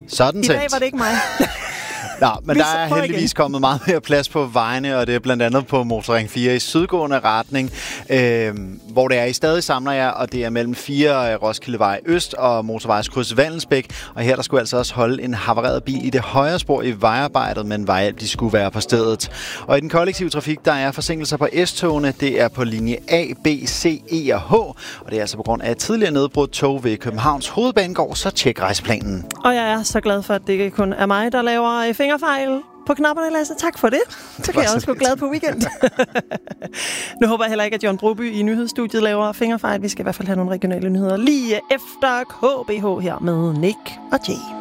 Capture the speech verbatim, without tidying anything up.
Sådan I set. dag var det ikke mig. Nå, men Vi der er prøver heldigvis igen. kommet meget mere plads på vejene, og det er blandt andet på Motorring fire i sydgående retning, øh, hvor det er, I stadig samler jer, og det er mellem fire Roskildevej Øst og Motorvejskryds Vallensbæk. Og her der skulle altså også holde en havareret bil i det højre spor i vejarbejdet, men vejhjælp de skulle være på stedet. Og i den kollektive trafik, der er forsinkelser på S-togene. Det er på linje A, B, C, E og H, og det er altså på grund af et tidligere nedbrudt tog ved Københavns Hovedbanegård, så tjek rejseplanen. Og jeg er så glad for, at det ikke kun er mig, der laver fingerfejl på knapperne, Lasse. Tak for det. Så kan jeg også gå glad på weekend. Nu håber jeg heller ikke, at John Broby i nyhedsstudiet laver fingerfejl. Vi skal i hvert fald have nogle regionale nyheder lige efter K B H her med Nick og Jay.